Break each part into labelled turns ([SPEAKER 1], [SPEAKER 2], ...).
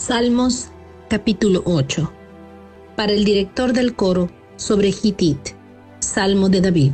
[SPEAKER 1] Salmos capítulo 8. Para el director del coro sobre Gitit, Salmo de David.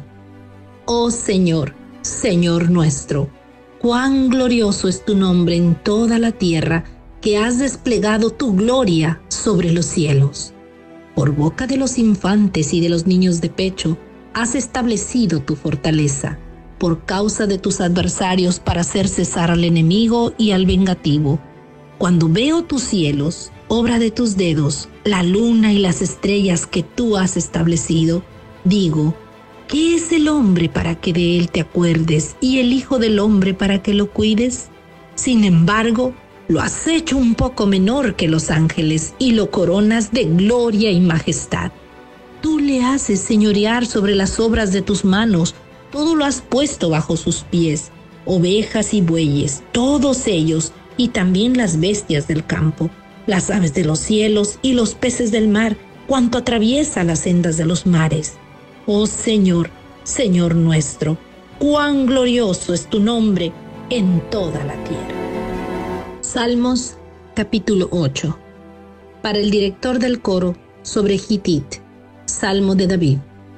[SPEAKER 1] Oh Señor, Señor nuestro, cuán glorioso es tu nombre en toda la tierra, que has desplegado tu gloria sobre los cielos. Por boca de los infantes y de los niños de pecho, has establecido tu fortaleza, por causa de tus adversarios, para hacer cesar al enemigo y al vengativo. Cuando veo tus cielos, obra de tus dedos, la luna y las estrellas que tú has establecido, digo, ¿qué es el hombre para que de él te acuerdes, y el hijo del hombre para que lo cuides? Sin embargo, lo has hecho un poco menor que los ángeles, y lo coronas de gloria y majestad. Tú le haces señorear sobre las obras de tus manos, todo lo has puesto bajo sus pies, ovejas y bueyes, todos ellos, y también las bestias del campo, las aves de los cielos y los peces del mar, cuanto atraviesa las sendas de los mares. Oh Señor, Señor nuestro, cuán glorioso es tu nombre en toda la tierra. Salmos capítulo 8. Para el director del coro sobre Gitit, Salmo de David.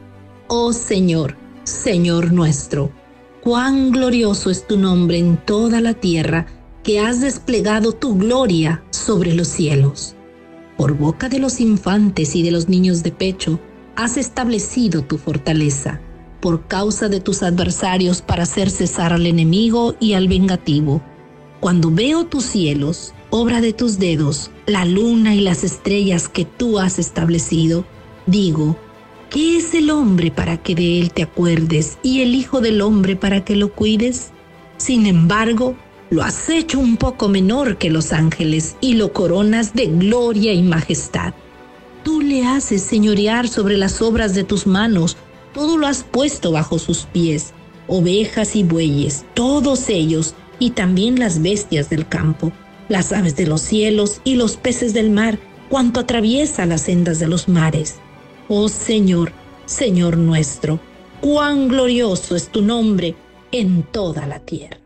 [SPEAKER 1] Oh Señor, Señor nuestro, cuán glorioso es tu nombre en toda la tierra, que has desplegado tu gloria sobre los cielos. Por boca de los infantes y de los niños de pecho, has establecido tu fortaleza, por causa de tus adversarios, para hacer cesar al enemigo y al vengativo. Cuando veo tus cielos, obra de tus dedos, la luna y las estrellas que tú has establecido, digo, ¿qué es el hombre para que de él te acuerdes, y el hijo del hombre para que lo cuides? Sin embargo, lo has hecho un poco menor que los ángeles, y lo coronas de gloria y majestad. Tú le haces señorear sobre las obras de tus manos, todo lo has puesto bajo sus pies, ovejas y bueyes, todos ellos, y también las bestias del campo, las aves de los cielos y los peces del mar, cuanto atraviesa las sendas de los mares. Oh Señor, Señor nuestro, cuán glorioso es tu nombre en toda la tierra.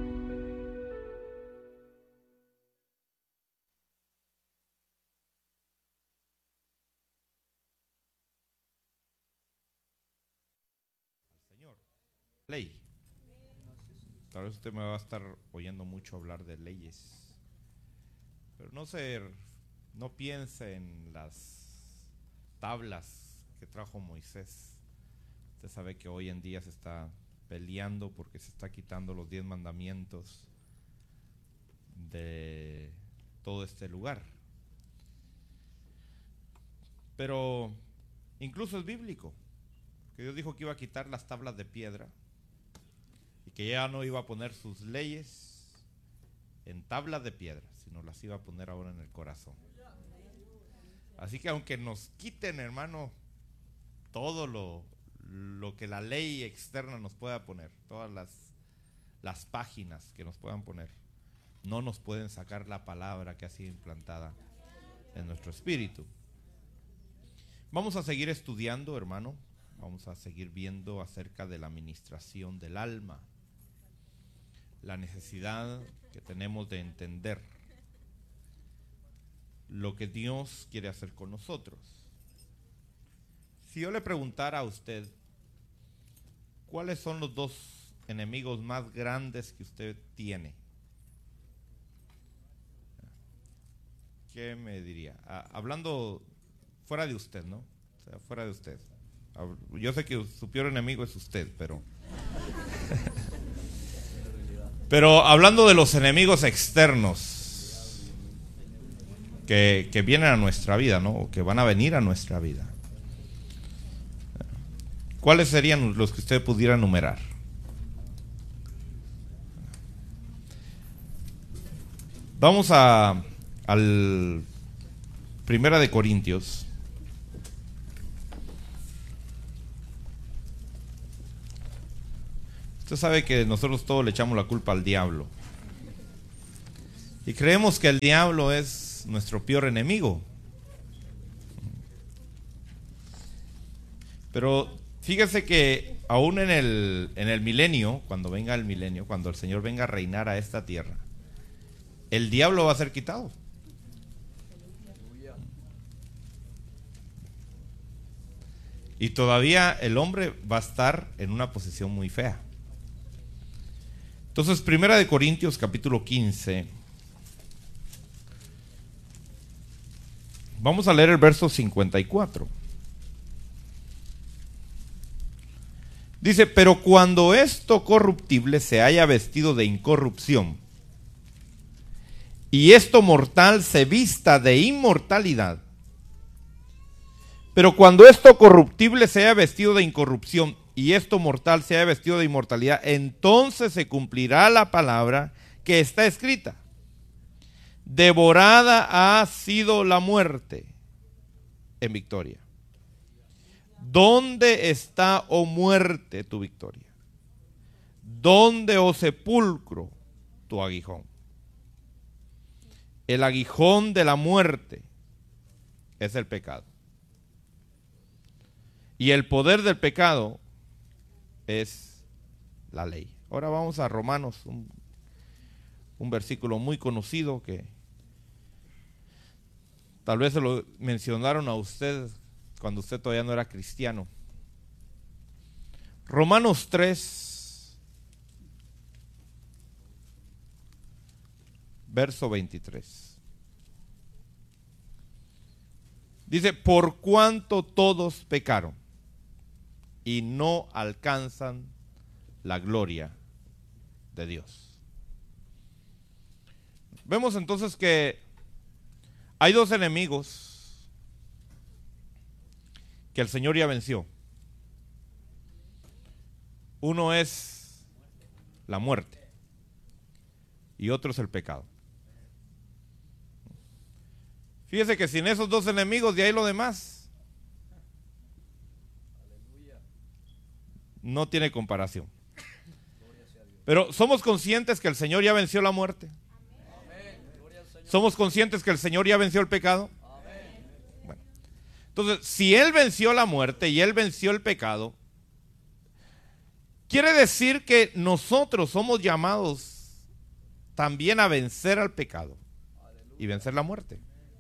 [SPEAKER 2] Ley. Tal vez usted me va a estar oyendo mucho hablar de leyes, pero no piense en las tablas que trajo Moisés. Usted sabe que hoy en día se está peleando porque se está quitando los 10 mandamientos de todo este lugar. Pero incluso es bíblico, que Dios dijo que iba a quitar las tablas de piedra y que ya no iba a poner sus leyes en tablas de piedra, sino las iba a poner ahora en el corazón. Así que aunque nos quiten, hermano, todo lo que la ley externa nos pueda poner, todas las páginas que nos puedan poner, no nos pueden sacar la palabra que ha sido implantada en nuestro espíritu. Vamos a seguir estudiando, hermano. Vamos a seguir viendo acerca de la administración del alma, la necesidad que tenemos de entender lo que Dios quiere hacer con nosotros. Si yo le preguntara a usted, ¿cuáles son los 2 enemigos más grandes que usted tiene? ¿Qué me diría? Hablando fuera de usted, ¿no? O sea, fuera de usted. Yo sé que su peor enemigo es usted, pero hablando de los enemigos externos que vienen a nuestra vida, ¿no? O que van a venir a nuestra vida, ¿cuáles serían los que usted pudiera enumerar? Vamos al Primera de Corintios. Usted sabe que nosotros todos le echamos la culpa al diablo. Y creemos que el diablo es nuestro peor enemigo. Pero fíjese que aún en el milenio, cuando venga el milenio, cuando el Señor venga a reinar a esta tierra, el diablo va a ser quitado. Y todavía el hombre va a estar en una posición muy fea. Entonces, 1 Corintios capítulo 15. Vamos a leer el verso 54. Dice, pero cuando esto corruptible se haya vestido de incorrupción, y esto mortal se vista de inmortalidad, pero cuando esto corruptible se haya vestido de incorrupción, y esto mortal se haya vestido de inmortalidad, entonces se cumplirá la palabra que está escrita. Devorada ha sido la muerte en victoria. ¿Dónde está, oh muerte, tu victoria? ¿Dónde, oh sepulcro, tu aguijón? El aguijón de la muerte es el pecado. Y el poder del pecado es la ley. Ahora vamos a Romanos, un versículo muy conocido que tal vez se lo mencionaron a usted cuando usted todavía no era cristiano. Romanos 3, verso 23. Dice, por cuanto todos pecaron y no alcanzan la gloria de Dios. Vemos entonces que hay dos enemigos que el Señor ya venció. Uno es la muerte y otro es el pecado. Fíjese que sin esos dos enemigos, de ahí lo demás no tiene comparación. Pero somos conscientes que el Señor ya venció la muerte. ¿Somos conscientes que el Señor ya venció el pecado? Bueno, entonces, si Él venció la muerte y Él venció el pecado, quiere decir que nosotros somos llamados también a vencer al pecado y vencer la muerte.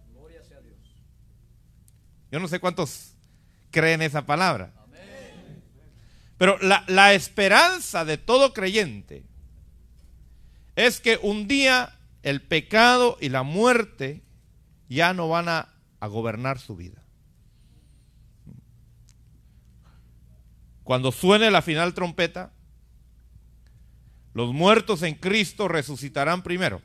[SPEAKER 2] Yo no sé cuántos creen esa palabra. Pero la esperanza de todo creyente es que un día el pecado y la muerte ya no van a gobernar su vida. Cuando suene la final trompeta, los muertos en Cristo resucitarán primero.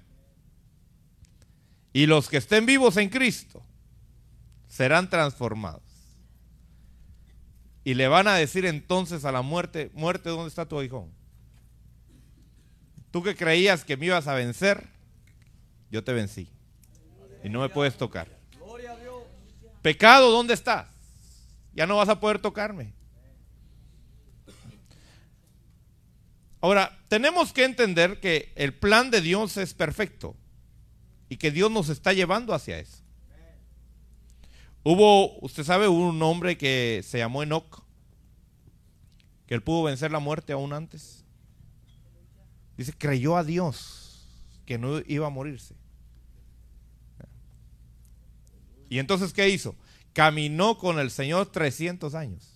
[SPEAKER 2] Y los que estén vivos en Cristo serán transformados. Y le van a decir entonces a la muerte, muerte, ¿dónde está tu aguijón? Tú que creías que me ibas a vencer, yo te vencí. Y no me puedes tocar. Pecado, ¿dónde estás? Ya no vas a poder tocarme. Ahora, tenemos que entender que el plan de Dios es perfecto y que Dios nos está llevando hacia eso. Usted sabe, hubo un hombre que se llamó Enoc, que él pudo vencer la muerte aún antes. Dice, creyó a Dios que no iba a morirse. Y entonces, ¿qué hizo? Caminó con el Señor 300 años.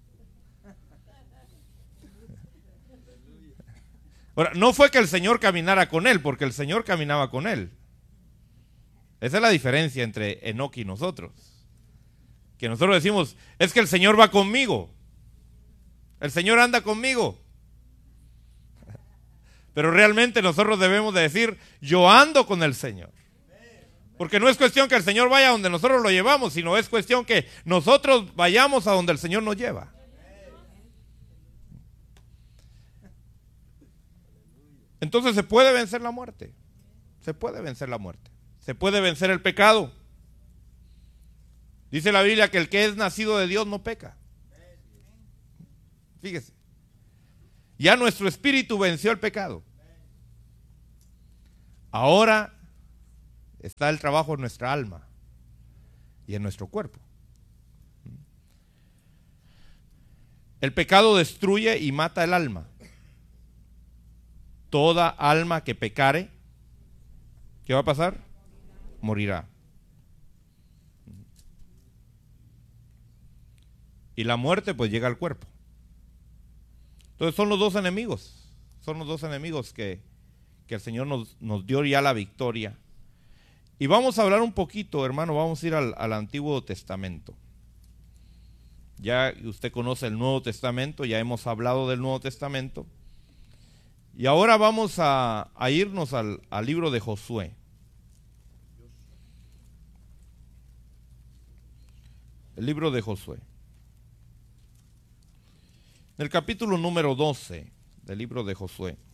[SPEAKER 2] Ahora, no fue que el Señor caminara con él, porque el Señor caminaba con él. Esa es la diferencia entre Enoc y nosotros. Que nosotros decimos, es que el Señor va conmigo. El Señor anda conmigo. Pero realmente nosotros debemos de decir, yo ando con el Señor. Porque no es cuestión que el Señor vaya a donde nosotros lo llevamos, sino es cuestión que nosotros vayamos a donde el Señor nos lleva. Entonces se puede vencer la muerte. Se puede vencer la muerte. Se puede vencer el pecado. Dice la Biblia que el que es nacido de Dios no peca. Fíjese. Ya nuestro espíritu venció el pecado. Ahora está el trabajo en nuestra alma y en nuestro cuerpo. El pecado destruye y mata el alma. Toda alma que pecare, ¿qué va a pasar? Morirá. y la muerte pues llega al cuerpo. Entonces son los dos enemigos que el Señor nos dio ya la victoria. Y vamos a hablar un poquito, hermano, vamos a ir al Antiguo Testamento. Ya usted conoce el Nuevo Testamento, ya hemos hablado del Nuevo Testamento. Y ahora vamos a irnos al libro de Josué. El libro de Josué. En el capítulo número 12 del libro de Josué.